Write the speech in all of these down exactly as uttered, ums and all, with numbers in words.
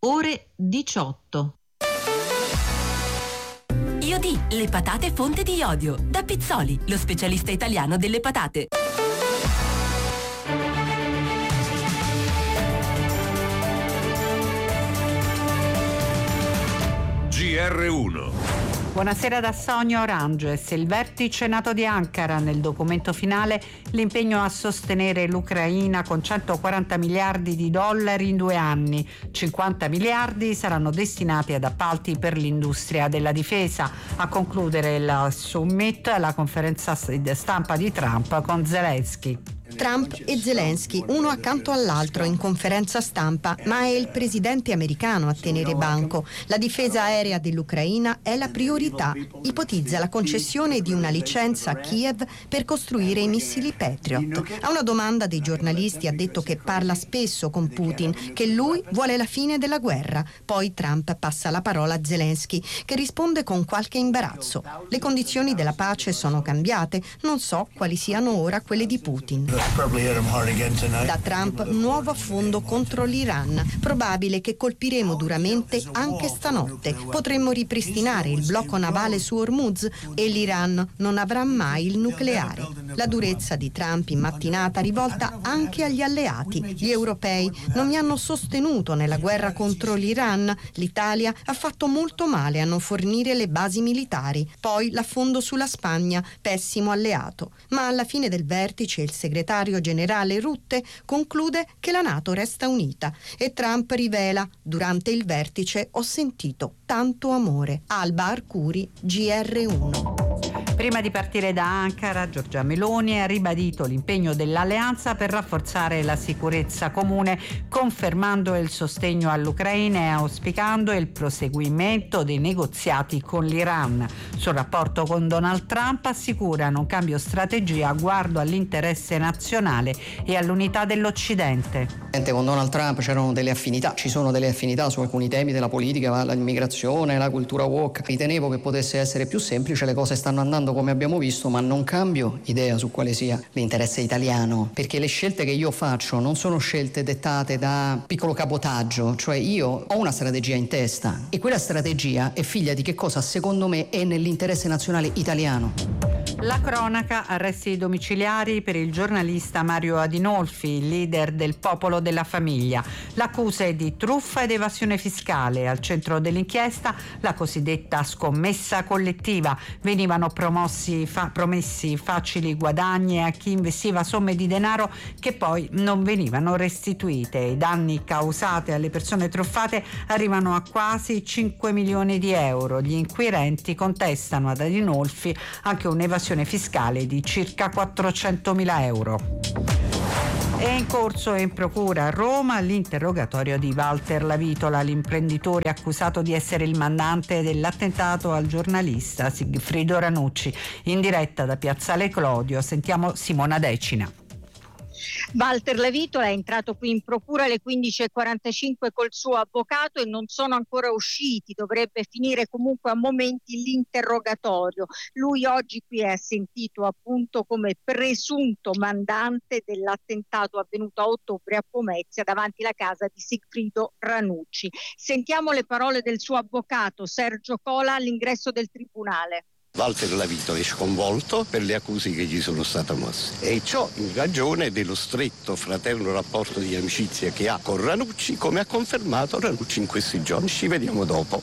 ore diciotto. Iodi, le patate fonte di iodio. Da Pizzoli, lo specialista italiano delle patate. G R uno. Buonasera da Sonia Oranges. Il vertice NATO di Ankara, nel documento finale l'impegno a sostenere l'Ucraina con centoquaranta miliardi di dollari in due anni. cinquanta miliardi saranno destinati ad appalti per l'industria della difesa. A concludere il summit, la conferenza stampa di Trump con Zelensky. Trump e Zelensky, uno accanto all'altro in conferenza stampa, ma è il presidente americano a tenere banco. La difesa aerea dell'Ucraina è la priorità. Ipotizza la concessione di una licenza a Kiev per costruire i missili Patriot. A una domanda dei giornalisti ha detto che parla spesso con Putin, che lui vuole la fine della guerra. Poi Trump passa la parola a Zelensky, che risponde con qualche imbarazzo. Le condizioni della pace sono cambiate, non so quali siano ora quelle di Putin. Da Trump nuovo affondo contro l'Iran. Probabile che colpiremo duramente anche stanotte. Potremmo ripristinare il blocco navale su Hormuz e l'Iran non avrà mai il nucleare. La durezza di Trump in mattinata rivolta anche agli alleati. Gli europei non mi hanno sostenuto nella guerra contro l'Iran. L'Italia ha fatto molto male a non fornire le basi militari. Poi l'affondo sulla Spagna, pessimo alleato. Ma alla fine del vertice il segretario generale Rutte conclude che la NATO resta unita e Trump rivela: durante il vertice ho sentito tanto amore. Alba Arcuri, G R uno. Prima di partire da Ankara, Giorgia Meloni ha ribadito l'impegno dell'alleanza per rafforzare la sicurezza comune, confermando il sostegno all'Ucraina e auspicando il proseguimento dei negoziati con l'Iran. Sul rapporto con Donald Trump assicurano un cambio strategia guardo all'interesse nazionale e all'unità dell'Occidente. Con Donald Trump c'erano delle affinità, ci sono delle affinità su alcuni temi della politica, l'immigrazione, la cultura woke. Ritenevo che potesse essere più semplice, le cose stanno andando come abbiamo visto, ma non cambio idea su quale sia l'interesse italiano, perché le scelte che io faccio non sono scelte dettate da piccolo cabotaggio, cioè io ho una strategia in testa e quella strategia è figlia di che cosa secondo me è nell'interesse nazionale italiano. La cronaca, arresti domiciliari per il giornalista Mario Adinolfi, il leader del Popolo della Famiglia. L'accusa è di truffa ed evasione fiscale. Al centro dell'inchiesta la cosiddetta scommessa collettiva. Venivano promossi, fa, promessi facili guadagni a chi investiva somme di denaro che poi non venivano restituite. I danni causati alle persone truffate arrivano a quasi cinque milioni di euro. Gli inquirenti contestano ad Adinolfi anche un'evasione fiscale di circa quattrocentomila euro. È in corso in procura a Roma l'interrogatorio di Walter Lavitola, l'imprenditore accusato di essere il mandante dell'attentato al giornalista Sigfrido Ranucci. In diretta da Piazzale Clodio sentiamo Simona Decina. Walter Lavitola è entrato qui in procura alle quindici e quarantacinque col suo avvocato e non sono ancora usciti, dovrebbe finire comunque a momenti l'interrogatorio. Lui oggi qui è sentito appunto come presunto mandante dell'attentato avvenuto a ottobre a Pomezia davanti alla casa di Sigfrido Ranucci. Sentiamo le parole del suo avvocato Sergio Cola all'ingresso del tribunale. Walter Lavitola è sconvolto per le accuse che gli sono state mosse e ciò in ragione dello stretto fraterno rapporto di amicizia che ha con Ranucci, come ha confermato Ranucci in questi giorni. Ci vediamo dopo.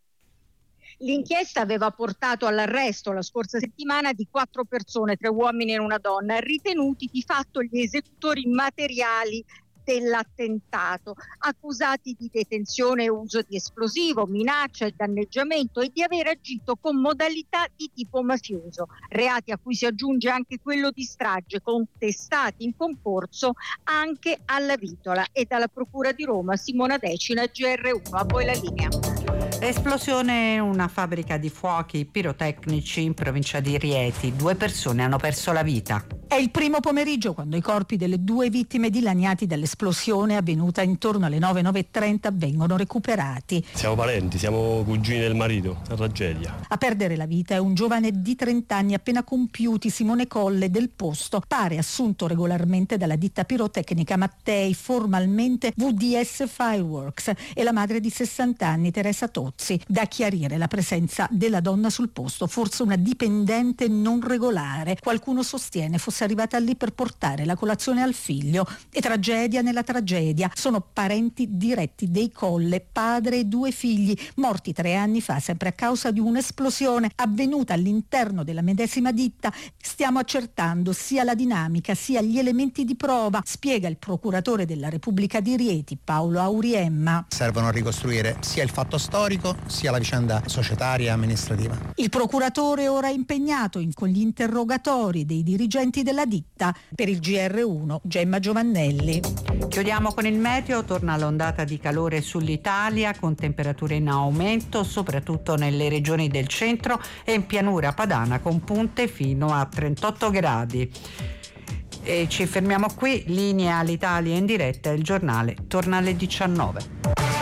L'inchiesta aveva portato all'arresto la scorsa settimana di quattro persone, tre uomini e una donna, ritenuti di fatto gli esecutori materiali dell'attentato, accusati di detenzione e uso di esplosivo, minaccia e danneggiamento e di aver agito con modalità di tipo mafioso, reati a cui si aggiunge anche quello di strage, contestati in concorso anche alla Lavitola. E dalla Procura di Roma Simona Decina, G R uno, a voi la linea. Esplosione in una fabbrica di fuochi pirotecnici in provincia di Rieti, due persone hanno perso la vita. È il primo pomeriggio quando i corpi delle due vittime dilaniati dall'esplosione avvenuta intorno alle nove, nove e trenta vengono recuperati. Siamo parenti, siamo cugini del marito, una tragedia. A perdere la vita è un giovane di trenta anni appena compiuti, Simone Colle, del posto, pare assunto regolarmente dalla ditta pirotecnica Mattei, formalmente V D S Fireworks, e la madre di sessanta anni, Teresa Tozzi. Da chiarire la presenza della donna sul posto, forse una dipendente non regolare. Qualcuno sostiene fosse arrivata lì per portare la colazione al figlio. E tragedia nella tragedia. Sono parenti diretti dei Colle, padre e due figli, morti tre anni fa sempre a causa di un'esplosione avvenuta all'interno della medesima ditta. Stiamo accertando sia la dinamica sia gli elementi di prova, spiega il procuratore della Repubblica di Rieti, Paolo Auriemma. Servono a ricostruire sia il fatto storico sia la vicenda societaria e amministrativa. Il procuratore ora è impegnato in, con gli interrogatori dei dirigenti della ditta. Per il G R uno, Gemma Giovannelli. Chiudiamo con il meteo. Torna l'ondata di calore sull'Italia con temperature in aumento soprattutto nelle regioni del centro e in pianura padana con punte fino a trentotto gradi. E ci fermiamo qui. Linea l'Italia in diretta. Il giornale torna alle diciannove.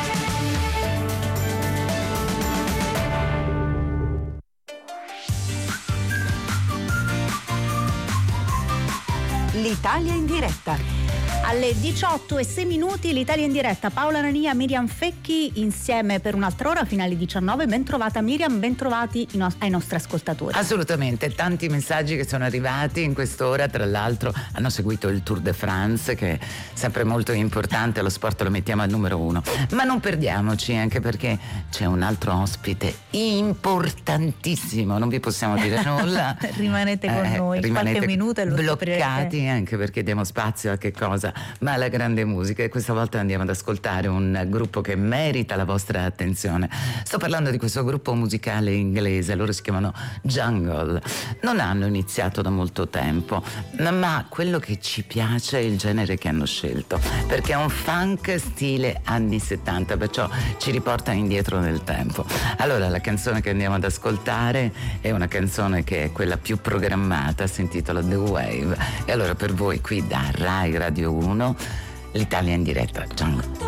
L'Italia in diretta. Alle diciotto e sei minuti l'Italia in diretta. Paola Nania, Miriam Fecchi insieme per un'altra ora fino alle diciannove. Ben trovata Miriam, ben trovati i no- ai nostri ascoltatori. Assolutamente, tanti messaggi che sono arrivati in quest'ora. Tra l'altro hanno seguito il Tour de France, che è sempre molto importante, lo sport lo mettiamo al numero uno. Ma non perdiamoci, anche perché c'è un altro ospite importantissimo, non vi possiamo dire nulla. Rimanete con eh, noi rimanete qualche minuto e lo bloccati, scoprirete. anche perché diamo spazio a che cosa? Ma alla grande musica. E questa volta andiamo ad ascoltare un gruppo che merita la vostra attenzione. Sto parlando di questo gruppo musicale inglese, loro si chiamano Jungle. Non hanno iniziato da molto tempo, ma quello che ci piace è il genere che hanno scelto, perché è un funk stile anni settanta, perciò ci riporta indietro nel tempo. Allora, la canzone che andiamo ad ascoltare è una canzone che è quella più programmata, si intitola The Wave. E allora per voi qui da Rai Radio uno, l'Italia in diretta, Jungle.